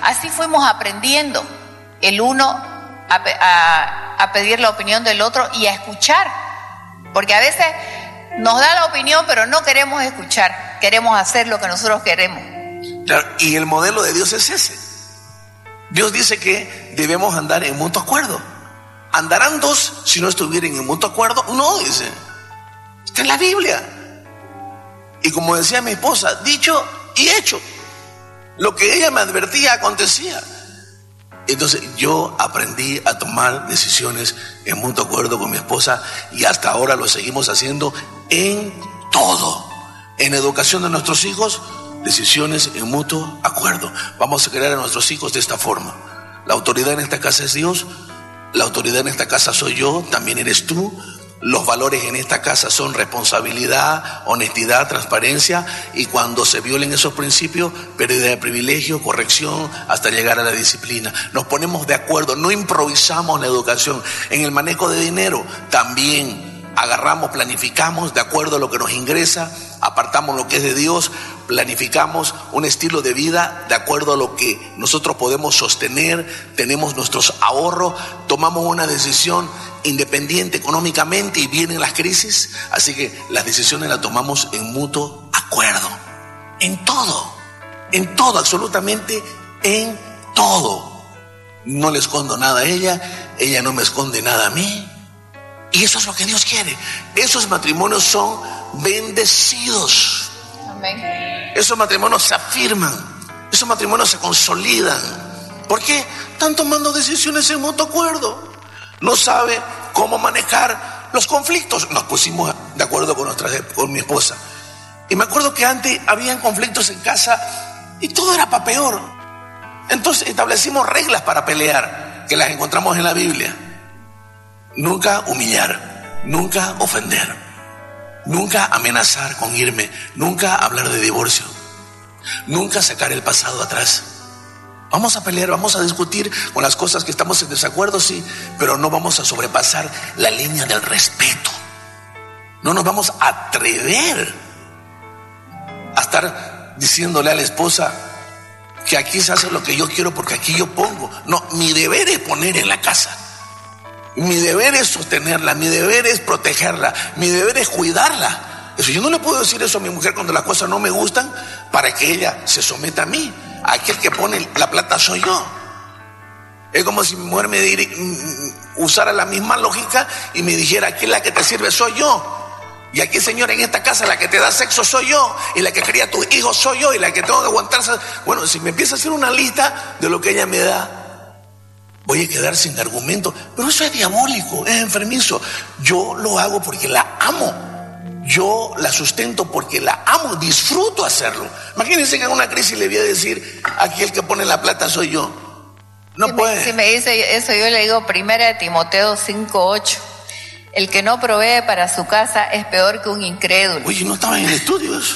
así fuimos aprendiendo el uno a pedir la opinión del otro y a escuchar, porque a veces nos da la opinión pero no queremos escuchar, queremos hacer lo que nosotros queremos. Claro, y el modelo de Dios es ese. Dios dice que debemos andar en mutuo acuerdo. ¿Andarán dos si no estuvieran en mutuo acuerdo? No, dice. Está en la Biblia. Y como decía mi esposa, dicho y hecho. Lo que ella me advertía acontecía. Entonces yo aprendí a tomar decisiones en mutuo acuerdo con mi esposa y hasta ahora lo seguimos haciendo en todo. En educación de nuestros hijos, decisiones en mutuo acuerdo. Vamos a crear a nuestros hijos de esta forma. La autoridad en esta casa es Dios. La autoridad en esta casa soy yo, también eres tú. Los valores en esta casa son responsabilidad, honestidad, transparencia, y cuando se violen esos principios, pérdida de privilegio, corrección, hasta llegar a la disciplina. Nos ponemos de acuerdo, no improvisamos la educación. En el manejo de dinero también agarramos, planificamos de acuerdo a lo que nos ingresa, apartamos lo que es de Dios, planificamos un estilo de vida de acuerdo a lo que nosotros podemos sostener, tenemos nuestros ahorros, tomamos una decisión independiente económicamente y vienen las crisis, así que las decisiones las tomamos en mutuo acuerdo, en todo, absolutamente en todo. No le escondo nada a ella no me esconde nada a mí. Y eso es lo que Dios quiere. Esos matrimonios son bendecidos. Amén. Esos matrimonios se afirman. Esos matrimonios se consolidan. ¿Por qué? Están tomando decisiones en mutuo acuerdo. No sabe cómo manejar los conflictos. Nos pusimos de acuerdo con mi esposa. Y me acuerdo que antes habían conflictos en casa y todo era para peor. Entonces establecimos reglas para pelear, que las encontramos en la Biblia. Nunca humillar, nunca ofender, nunca amenazar con irme, nunca hablar de divorcio, nunca sacar el pasado atrás. Vamos a pelear, vamos a discutir con las cosas que estamos en desacuerdo, sí, pero no vamos a sobrepasar la línea del respeto. No nos vamos a atrever a estar diciéndole a la esposa que aquí se hace lo que yo quiero porque aquí yo pongo. No, mi deber es poner en la casa. Mi deber es sostenerla, mi deber es protegerla, mi deber es cuidarla. Eso, yo no le puedo decir eso a mi mujer cuando las cosas no me gustan para que ella se someta a mí. Aquel que pone la plata soy yo. Es como si mi mujer usara la misma lógica y me dijera, aquí la que te sirve soy yo. Y aquí, señor, en esta casa la que te da sexo soy yo, y la que cría a tus hijos soy yo, y la que tengo que aguantarse. Bueno, si me empieza a hacer una lista de lo que ella me da, voy a quedar sin argumento. Pero eso es diabólico, es enfermizo. Yo lo hago porque la amo. Yo la sustento porque la amo, disfruto hacerlo. Imagínense que en una crisis le voy a decir, aquí el que pone la plata soy yo. No puede. Si me dice eso, yo le digo 1 Timoteo 5:8. El que no provee para su casa es peor que un incrédulo. Oye, no estaba en el estudio eso.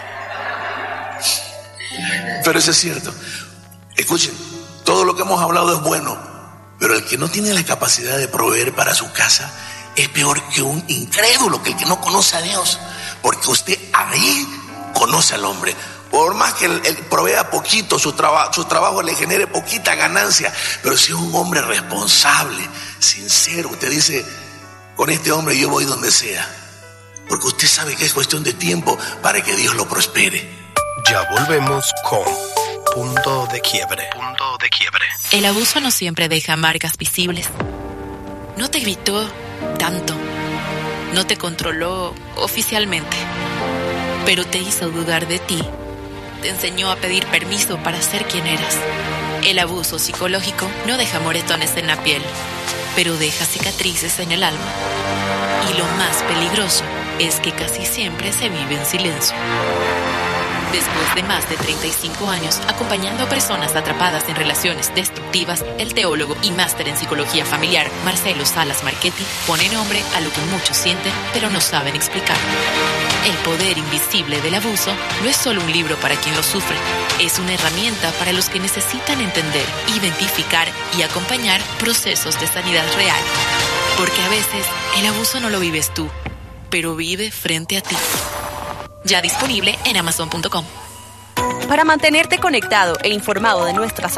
Pero eso es cierto. Escuchen, todo lo que hemos hablado es bueno, pero el que no tiene la capacidad de proveer para su casa es peor que un incrédulo, que el que no conoce a Dios, porque usted ahí conoce al hombre. Por más que él provea poquito, su trabajo le genere poquita ganancia, pero si es un hombre responsable, sincero, usted dice, con este hombre yo voy donde sea, porque usted sabe que es cuestión de tiempo para que Dios lo prospere. Ya volvemos con Punto de Quiebre. Punto de Quiebre. El abuso no siempre deja marcas visibles. No te gritó tanto, no te controló oficialmente, pero te hizo dudar de ti. Te enseñó a pedir permiso para ser quien eras. El abuso psicológico no deja moretones en la piel, pero deja cicatrices en el alma. Y lo más peligroso es que casi siempre se vive en silencio. Después de más de 35 años acompañando a personas atrapadas en relaciones destructivas, el teólogo y máster en psicología familiar Marcelo Salas Marchetti pone nombre a lo que muchos sienten pero no saben explicar. El poder invisible del abuso no es solo un libro para quien lo sufre, es una herramienta para los que necesitan entender, identificar y acompañar procesos de sanidad real. Porque a veces el abuso no lo vives tú, pero vive frente a ti. Ya disponible en Amazon.com. Para mantenerte conectado e informado de nuestras